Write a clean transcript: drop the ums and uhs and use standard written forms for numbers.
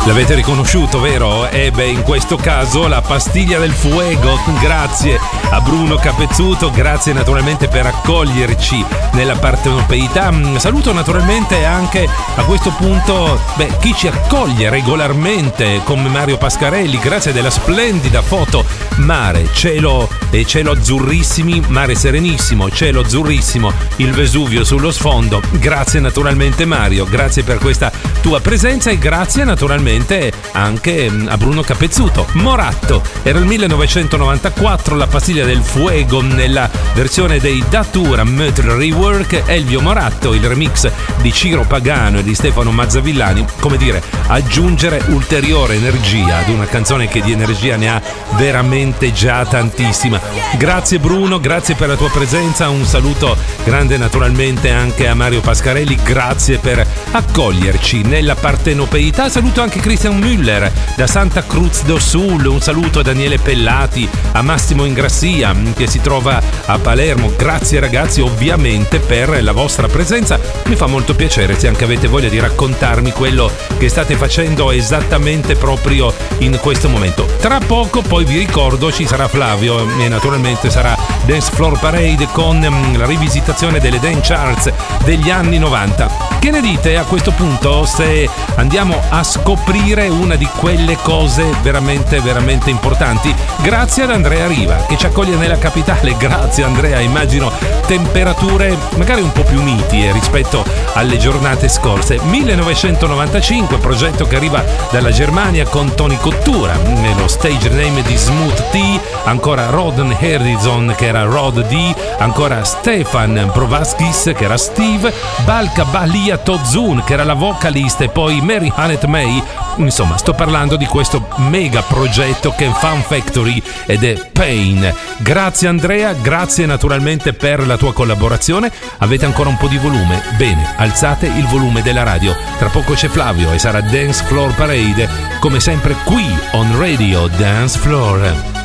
L'avete riconosciuto, vero? In questo caso la pastiglia del fuego. Grazie a Bruno Capezzuto, grazie naturalmente per accoglierci nella partenopeità. Saluto naturalmente anche a questo punto chi ci accoglie regolarmente come Mario Pascarelli, grazie della splendida foto. Mare, cielo e cielo azzurrissimi, mare serenissimo, cielo azzurrissimo, il Vesuvio sullo sfondo. Grazie naturalmente Mario, grazie per questa tua presenza e grazie naturalmente anche a Bruno Capezzuto. Moratto, era il 1994, la pastiglia del fuego nella versione dei Datura Metal Rework. Elvio Moratto, il remix di Ciro Pagano e di Stefano Mazzavillani, come dire, aggiungere ulteriore energia ad una canzone che di energia ne ha veramente già tantissima. Grazie Bruno, grazie per la tua presenza, un saluto grande naturalmente anche a Mario Pascarelli, grazie per accoglierci nella partenopeità. Saluto anche Christian Müller da Santa Cruz do Sul, un saluto a Daniele Pellati, a Massimo Ingrassia che si trova a Palermo. Grazie ragazzi ovviamente per la vostra presenza, mi fa molto piacere se anche avete voglia di raccontarmi quello che state facendo esattamente proprio in questo momento. Tra poco poi vi ricordo ci sarà Flavio e naturalmente sarà Dance Floor Parade con la rivisitazione delle dance charts degli anni 90. Che ne dite a questo punto se andiamo a scoprire una di quelle cose veramente veramente importanti? Grazie ad Andrea Riva che ci accoglie nella capitale. Grazie Andrea, immagino temperature magari un po' più miti rispetto alle giornate scorse. 1995, progetto che arriva dalla Germania con Tony Cottura nello stage name di Smooth T, ancora Roden Herdizon che era Rod D, ancora Stefan Provaskis che era Steve, Balka Balia Tozun che era la vocalista e poi Mary Hannett May. Insomma, sto parlando di questo mega progetto che è Fun Factory ed è Pain. Grazie Andrea, grazie naturalmente per la tua collaborazione. Avete ancora un po' di volume? Bene, alzate il volume della radio. Tra poco c'è Flavio e sarà Dance Floor Parade, come sempre qui on Radio Dance Floor.